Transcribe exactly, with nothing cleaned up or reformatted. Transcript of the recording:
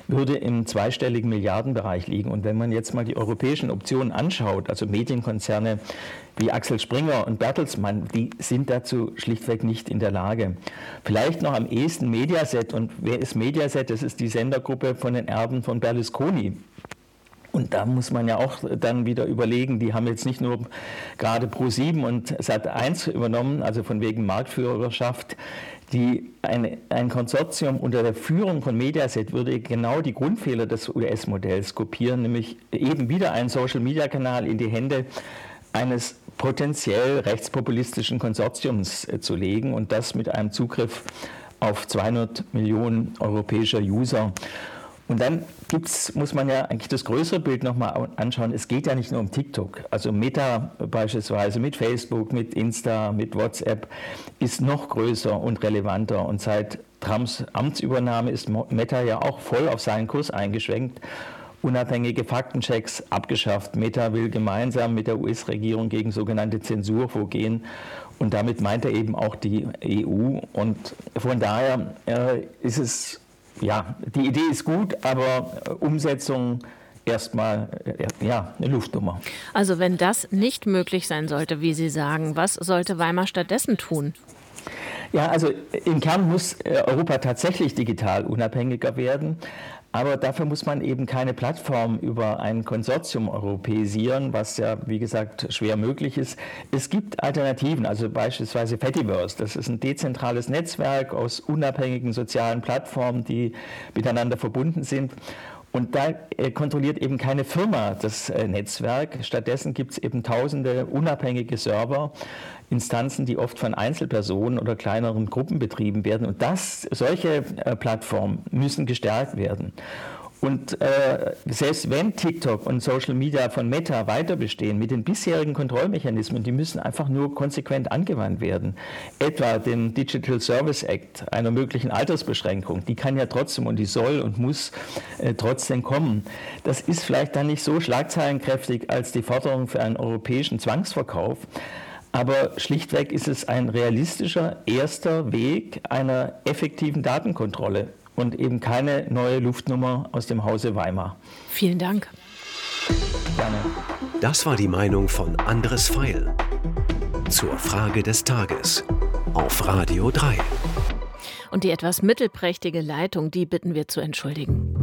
würde im zweistelligen Milliardenbereich liegen. Und wenn man jetzt mal die europäischen Optionen anschaut, also Medienkonzerne wie Axel Springer und Bertelsmann, die sind dazu schlichtweg nicht in der Lage. Vielleicht noch am ehesten Mediaset. Und wer ist Mediaset? Das ist die Sendergruppe von den Erben von Berlusconi. Und da muss man ja auch dann wieder überlegen, die haben jetzt nicht nur gerade ProSieben und Sat eins übernommen, also von wegen Marktführerschaft. Die, eine, ein Konsortium unter der Führung von Mediaset würde genau die Grundfehler des U S-Modells kopieren, nämlich eben wieder einen Social-Media-Kanal in die Hände eines potenziell rechtspopulistischen Konsortiums äh, zu legen und das mit einem Zugriff auf zweihundert Millionen europäischer User. Und dann gibt's, muss man ja eigentlich das größere Bild nochmal anschauen. Es geht ja nicht nur um TikTok. Also Meta beispielsweise mit Facebook, mit Insta, mit WhatsApp ist noch größer und relevanter. Und seit Trumps Amtsübernahme ist Meta ja auch voll auf seinen Kurs eingeschwenkt. Unabhängige Faktenchecks abgeschafft. Meta will gemeinsam mit der U S-Regierung gegen sogenannte Zensur vorgehen. Und damit meint er eben auch die E U. Und von daher äh, ist es... Ja, die Idee ist gut, aber Umsetzung erstmal ja, eine Luftnummer. Also wenn das nicht möglich sein sollte, wie Sie sagen, was sollte Weimar stattdessen tun? Ja, also im Kern muss Europa tatsächlich digital unabhängiger werden. Aber dafür muss man eben keine Plattform über ein Konsortium europäisieren, was ja, wie gesagt, schwer möglich ist. Es gibt Alternativen, also beispielsweise Fediverse. Das ist ein dezentrales Netzwerk aus unabhängigen sozialen Plattformen, die miteinander verbunden sind. Und da äh, kontrolliert eben keine Firma das äh, Netzwerk. Stattdessen gibt es eben tausende unabhängige Server, Instanzen, die oft von Einzelpersonen oder kleineren Gruppen betrieben werden. Und das, solche äh, Plattformen müssen gestärkt werden. Und äh, selbst wenn TikTok und Social Media von Meta weiter bestehen, mit den bisherigen Kontrollmechanismen, die müssen einfach nur konsequent angewandt werden. Etwa den Digital Service Act, einer möglichen Altersbeschränkung, die kann ja trotzdem und die soll und muss äh, trotzdem kommen. Das ist vielleicht dann nicht so schlagzeilenkräftig als die Forderung für einen europäischen Zwangsverkauf. Aber schlichtweg ist es ein realistischer erster Weg einer effektiven Datenkontrolle und eben keine neue Luftnummer aus dem Hause Weimar. Vielen Dank. Gerne. Das war die Meinung von Andres Feil zur Frage des Tages auf Radio drei. Und die etwas mittelprächtige Leitung, die bitten wir zu entschuldigen.